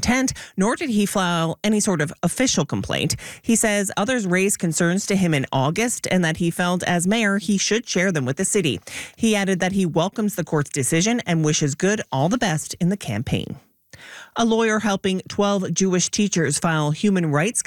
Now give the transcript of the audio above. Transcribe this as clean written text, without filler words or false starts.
intent, nor did he file any sort of official complaint. He says others raised concerns to him in August and that he felt as mayor he should share them with the city. He added that he welcomes the court's decision and wishes Good all the best in the campaign. A lawyer helping 12 Jewish teachers file human rights